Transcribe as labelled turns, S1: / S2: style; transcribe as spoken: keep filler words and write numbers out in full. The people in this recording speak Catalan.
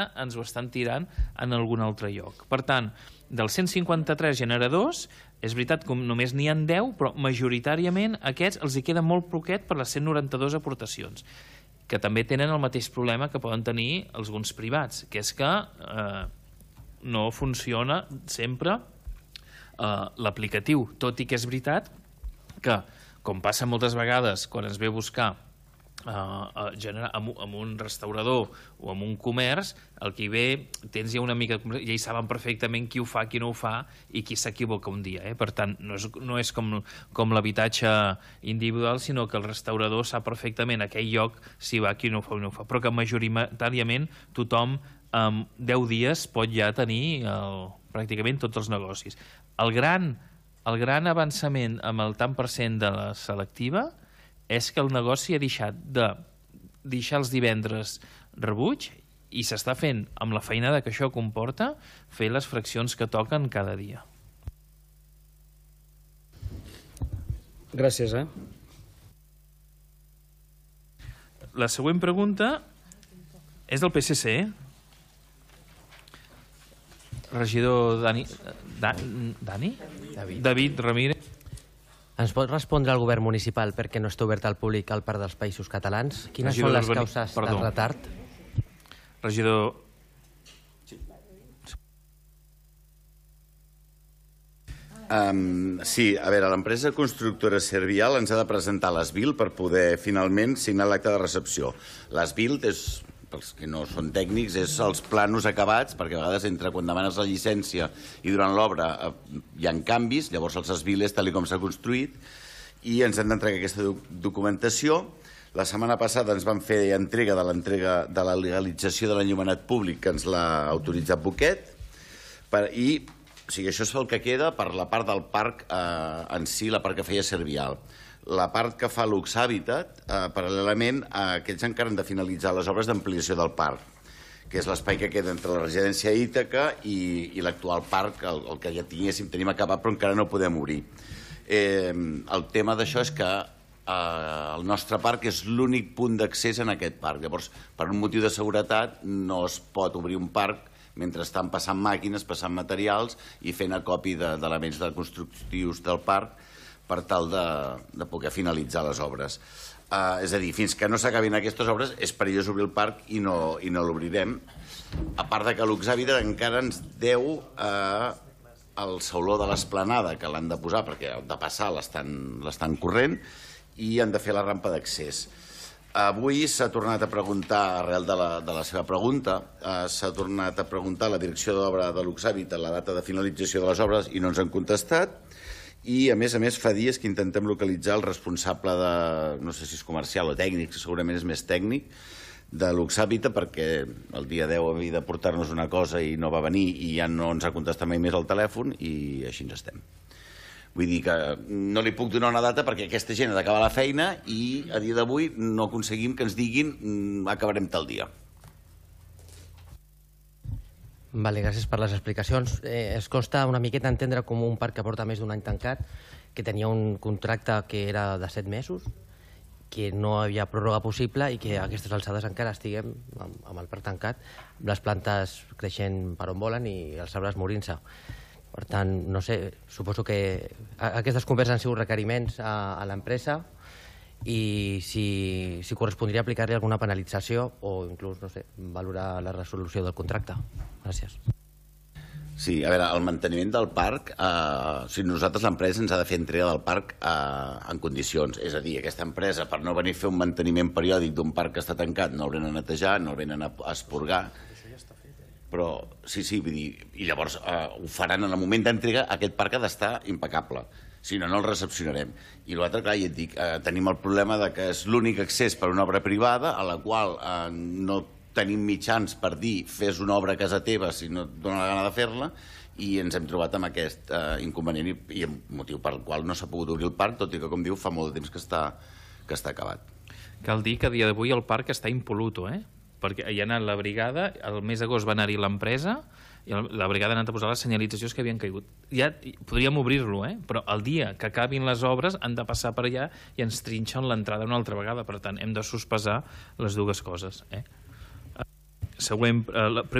S1: ens ho estan tirant en algun altre lloc. Per tant, dels cent cinquanta-tres generadors, és veritat que només n'hi ha deu, però majoritàriament aquests els hi queda molt poquet per les cent noranta-dues aportacions, que també tenen el mateix problema que poden tenir alguns privats, que és que eh, no funciona sempre eh, l'aplicatiu, tot i que és veritat que, com passa moltes vegades quan es ve a buscar Uh, generar, amb, amb un restaurador o amb un comerç, el que hi ve tens ja una mica, ja hi saben perfectament qui ho fa, qui no ho fa i qui s'equivoca un dia, eh? Per tant no és, no és com, com l'habitatge individual, sinó que el restaurador sap perfectament a aquell lloc si va, qui no ho fa o no ho fa, però que majoritàriament tothom en deu dies pot ja tenir el, pràcticament tots els negocis. El gran, el gran avançament amb el tant per cent de la selectiva és que el negoci ha deixat de deixar els divendres rebuig i s'està fent, amb la feinada que això comporta, fer les fraccions que toquen cada dia.
S2: Gràcies, eh?
S1: La següent pregunta és del P S C. Regidor Dani... Dani?
S3: David.
S1: David Ramírez.
S3: Ens pot respondre el govern municipal perquè no està obert al públic al Parc dels Països Catalans? Quines
S1: Regidor
S3: són les
S1: Urbani...
S3: causes
S1: Perdó.
S3: del retard?
S1: Regidor...
S4: Um, sí, a veure, l'empresa constructora Servial ens ha de presentar l'S-Build per poder finalment signar l'acte de recepció. L'S-Build és, pels que no són tècnics, és els planos acabats, perquè a vegades entre quan demanes la llicència i durant l'obra hi ha canvis, llavors els S-Build és tal com s'ha construït, i ens han d'entregar aquesta documentació. La setmana passada ens van fer entrega de l'entrega de la legalització de l'enllumenat públic, que ens l'ha autoritzat Boquet, per, i o sigui, això és el que queda per la part del parc eh, en si, la part que feia Servial. La part que fa Lux Habitat, eh, paral·lelament, eh, aquests encara han de finalitzar les obres d'ampliació del parc, que és l'espai que queda entre la residència Ítaca i, i l'actual parc, el, el que ja tinguéssim, tenim acabat, però encara no podem obrir. Eh, el tema d'això és que eh, el nostre parc és l'únic punt d'accés en aquest parc. Llavors, per un motiu de seguretat, no es pot obrir un parc mentre estan passant màquines, passant materials i fent acopi d'elements de, de constructius del parc per tal de, de poder finalitzar les obres. Uh, és a dir, fins que no s'acabin aquestes obres és perillós obrir el parc i no, i no l'obrirem. A part de que Lux Habitat encara ens deu uh, el sauló de l'esplanada, que l'han de posar perquè de passar l'estan corrent, i han de fer la rampa d'accés. Avui s'ha tornat a preguntar, arrel de la, de la seva pregunta, eh, s'ha tornat a preguntar a la direcció d'obra de Lux Habitat la data de finalització de les obres i no ens han contestat. I, a més a més, fa dies que intentem localitzar el responsable de, no sé si és comercial o tècnic, segurament és més tècnic, de Lux Habitat, perquè el dia deu havia de portar-nos una cosa i no va venir i ja no ens ha contestat mai més al telèfon i així ens estem. Vull dir que no li puc donar una data perquè aquesta gent ha d'acabar la feina i a dia d'avui no aconseguim que ens diguin acabarem tal dia.
S3: Vale, gràcies per les explicacions. Eh, es costa una miqueta entendre com un parc que porta més d'un any tancat, que tenia un contracte que era de set mesos, que no hi havia pròrroga possible i que a aquestes alçades encara estiguem amb, amb el parc tancat, les plantes creixent per on volen i els arbres morint-se. Per tant, no sé, suposo que aquestes converses han sigut requeriments a, a l'empresa i si, si correspondria aplicar-li alguna penalització o inclús, no sé, valorar la resolució del contracte. Gràcies.
S4: Sí, a veure, el manteniment del parc, eh, si nosaltres l'empresa ens ha de fer entrega del parc eh, en condicions, és a dir, aquesta empresa per no venir a fer un manteniment periòdic d'un parc que està tancat no el venen a netejar, no el venen a esporgar, però sí, sí, vull dir, i llavors eh, ho faran en el moment d'entrega, aquest parc ha d'estar impecable, si no, no el recepcionarem. I l'altre, clar, ja et dic, eh, tenim el problema de que és l'únic accés per una obra privada a la qual eh, no tenim mitjans per dir fes una obra a casa teva si no et dona la gana de fer-la i ens hem trobat amb aquest eh, inconvenient i, i el motiu per qual no s'ha pogut obrir el parc, tot i que, com diu, fa molt de temps que està, que està acabat.
S1: Cal dir que a dia d'avui el parc està impol·luto, eh? Perquè hi ha anat la brigada, el mes d'agost va anar-hi l'empresa i la brigada ha anat a posar les senyalitzacions que havien caigut. Ja podríem obrir-lo, eh? Però el dia que acabin les obres han de passar per allà i ens trinxen l'entrada una altra vegada. Per tant, hem de sospesar les dues coses. Eh? següent, eh, la